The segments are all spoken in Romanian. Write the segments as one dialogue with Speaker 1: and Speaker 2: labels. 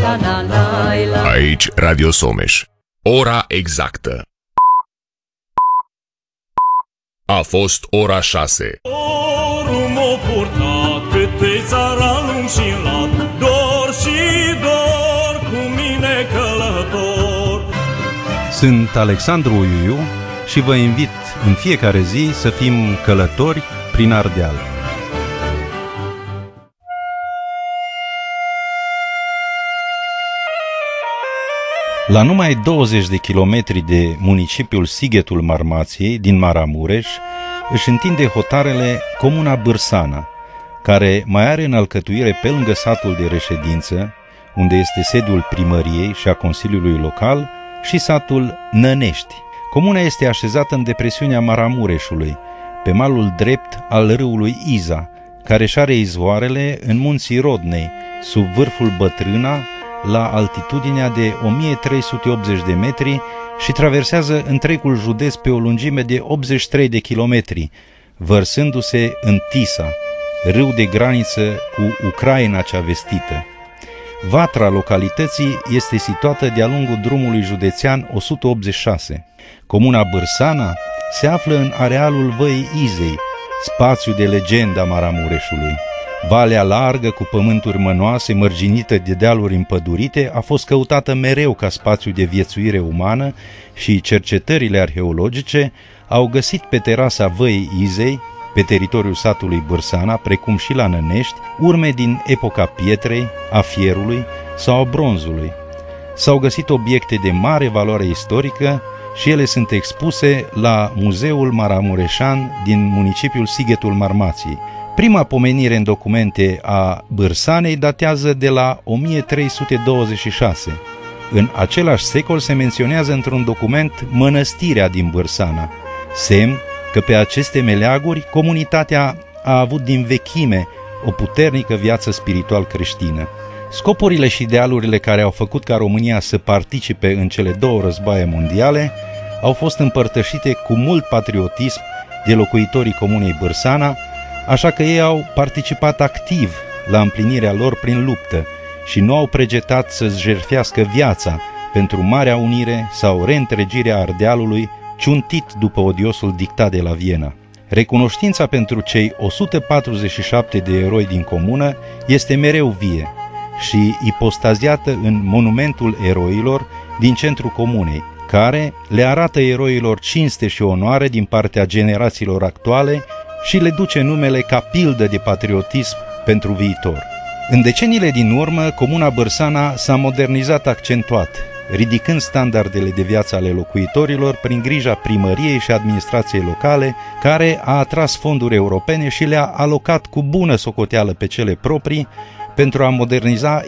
Speaker 1: Aici Radio Someș. Ora exactă. A fost ora 6.
Speaker 2: Dorul m-o purtat pe țara lung și lat, dor și dor cu mine călător.
Speaker 3: Sunt Alexandru Uiu și vă invit în fiecare zi să fim călători prin Ardeal. La numai 20 de kilometri de municipiul Sighetul Marmației din Maramureș își întinde hotarele comuna Bârsana, care mai are în alcătuire pe lângă satul de reședință, unde este sediul primăriei și a Consiliului Local, și satul Nănești. Comuna este așezată în depresiunea Maramureșului, pe malul drept al râului Iza, care își are izvoarele în munții Rodnei, sub vârful Bătrâna, la altitudinea de 1380 de metri și traversează întregul județ pe o lungime de 83 de kilometri, vărsându-se în Tisa, râu de graniță cu Ucraina cea vestită. Vatra localității este situată de-a lungul drumului județean 186. Comuna Bârsana se află în arealul Văii Izei, spațiu de legendă a Maramureșului. Valea largă, cu pământuri mănoase, mărginită de dealuri împădurite, a fost căutată mereu ca spațiu de viețuire umană și cercetările arheologice au găsit pe terasa Văii Izei, pe teritoriul satului Bârsana, precum și la Nănești, urme din epoca pietrei, a fierului sau a bronzului. S-au găsit obiecte de mare valoare istorică și ele sunt expuse la Muzeul Maramureșan din municipiul Sighetul Marmației. Prima pomenire în documente a Bârsanei datează de la 1326. În același secol se menționează într-un document mănăstirea din Bârsana, semn că pe aceste meleaguri comunitatea a avut din vechime o puternică viață spiritual creștină. Scopurile și idealurile care au făcut ca România să participe în cele două războaie mondiale au fost împărtășite cu mult patriotism de locuitorii comunei Bârsana, așa că ei au participat activ la împlinirea lor prin luptă și nu au pregetat să-ți jertfească viața pentru Marea Unire sau reîntregirea Ardealului, ciuntit după odiosul dictat de la Viena. Recunoștința pentru cei 147 de eroi din comună este mereu vie și ipostaziată în monumentul eroilor din centrul comunei, care le arată eroilor cinste și onoare din partea generațiilor actuale și le duce numele ca pildă de patriotism pentru viitor. În deceniile din urmă, comuna Bârsana s-a modernizat accentuat, ridicând standardele de viață ale locuitorilor prin grija primăriei și administrației locale, care a atras fonduri europene și le-a alocat cu bună socoteală pe cele proprii pentru a moderniza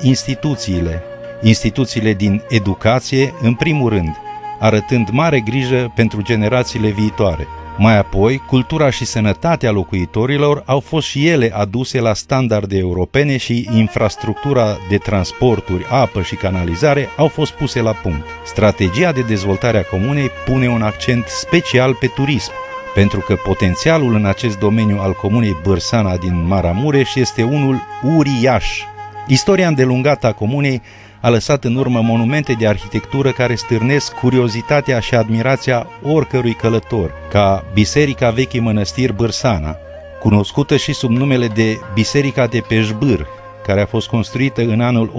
Speaker 3: instituțiile din educație în primul rând, arătând mare grijă pentru generațiile viitoare. Mai apoi, cultura și sănătatea locuitorilor au fost și ele aduse la standarde europene și infrastructura de transporturi, apă și canalizare au fost puse la punct. Strategia de dezvoltare a comunei pune un accent special pe turism, pentru că potențialul în acest domeniu al comunei Bârsana din Maramureș este unul uriaș. Istoria îndelungată a comunei a lăsat în urmă monumente de arhitectură care stârnesc curiozitatea și admirația oricărui călător, ca Biserica Vechii Mănăstiri Bârsana, cunoscută și sub numele de Biserica de Peșbâr, care a fost construită în anul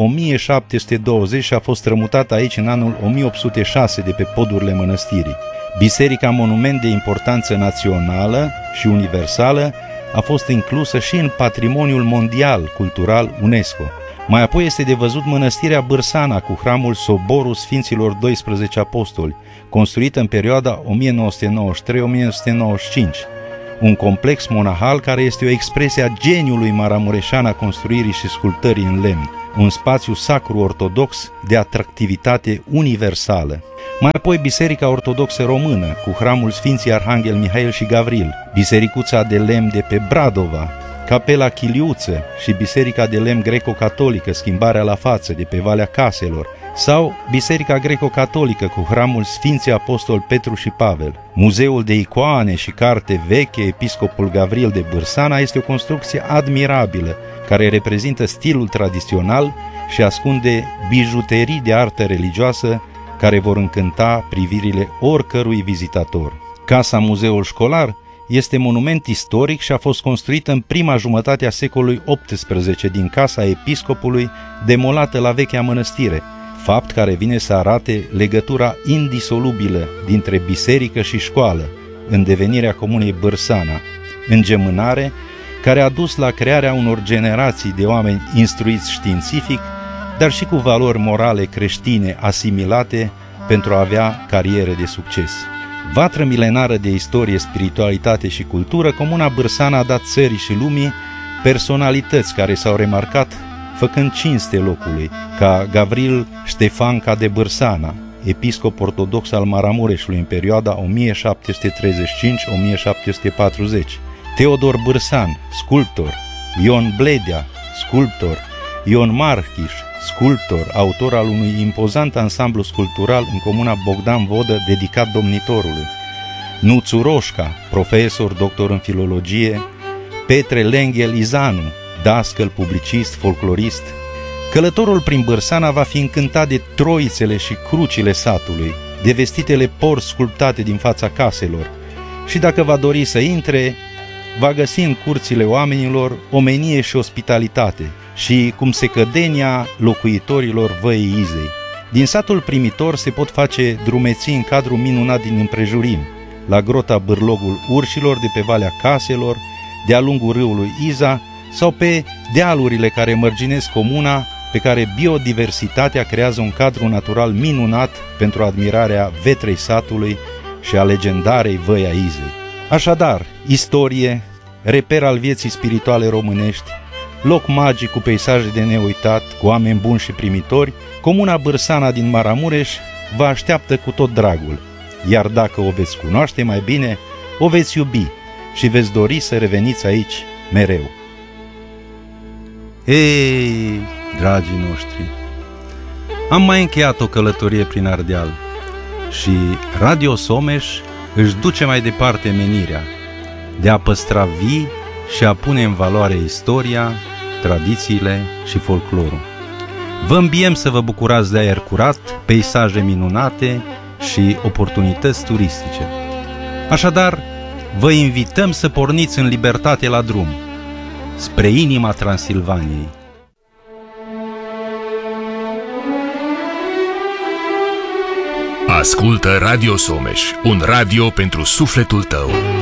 Speaker 3: 1720 și a fost strămutată aici în anul 1806 de pe podurile mănăstirii. Biserica, monument de importanță națională și universală, a fost inclusă și în Patrimoniul Mondial Cultural UNESCO. Mai apoi este de văzut mănăstirea Bârsana cu hramul Soborul Sfinților 12 Apostoli, construită în perioada 1993-1995, un complex monahal care este o expresie a geniului maramureșan a construirii și sculptării în lemn, un spațiu sacru ortodox de atractivitate universală. Mai apoi Biserica Ortodoxă Română cu hramul Sfinții Arhanghel Mihail și Gavril, Bisericuța de lemn de pe Bradova, Capela Chiliuță și Biserica de lemn greco-catolică Schimbarea la față de pe Valea Caselor, sau Biserica greco-catolică cu hramul Sfinții Apostol Petru și Pavel. Muzeul de icoane și carte veche Episcopul Gavril de Bârsana este o construcție admirabilă care reprezintă stilul tradițional și ascunde bijuterii de artă religioasă care vor încânta privirile oricărui vizitator. Casa Muzeul Școlar este monument istoric și a fost construită în prima jumătate a secolului XVIII din casa episcopului, demolată la vechea mănăstire, fapt care vine să arate legătura indisolubilă dintre biserică și școală în devenirea comunei Bârsana, îngemânare care a dus la crearea unor generații de oameni instruiți științific, dar și cu valori morale creștine asimilate pentru a avea cariere de succes. Vatră milenară de istorie, spiritualitate și cultură, comuna Bârsana a dat țării și lumii personalități care s-au remarcat făcând cinste locului, ca Gavril Ștefanca de Bârsana, episcop ortodox al Maramureșului în perioada 1735-1740, Teodor Bârsan, sculptor, Ion Bledea, sculptor, Ion Marchiș, sculptor, autor al unui impozant ansamblu sculptural în comuna Bogdan Vodă dedicat domnitorului, Nuțu Roșca, profesor, doctor în filologie, Petre Lenghel Izanu, dascăl, publicist, folclorist. Călătorul prin Bârsana va fi încântat de troițele și crucile satului, de vestitele porți sculptate din fața caselor și dacă va dori să intre, va găsi în curțile oamenilor omenie și ospitalitate și cum se cădenia locuitorilor Văii Izei. Din satul primitor se pot face drumeții în cadrul minunat din împrejurim, la grota Bârlogul Urșilor de pe Valea Caselor, de-a lungul râului Iza sau pe dealurile care mărginesc comuna, pe care biodiversitatea creează un cadru natural minunat pentru admirarea vetrei satului și a legendarei Văi a Izei. Așadar, istorie, reper al vieții spirituale românești, loc magic cu peisaje de neuitat, cu oameni buni și primitori, comuna Bârsana din Maramureș vă așteaptă cu tot dragul, iar dacă o veți cunoaște mai bine, o veți iubi și veți dori să reveniți aici mereu. Ei, dragii noștri, am mai încheiat o călătorie prin Ardeal și Radio Someș își duce mai departe menirea de a păstra vii și a pune în valoare istoria, tradițiile și folclorul. Vă îmbiem să vă bucurați de aer curat, peisaje minunate și oportunități turistice. Așadar, vă invităm să porniți în libertate la drum, spre inima Transilvaniei.
Speaker 1: Ascultă Radio Someș, un radio pentru sufletul tău.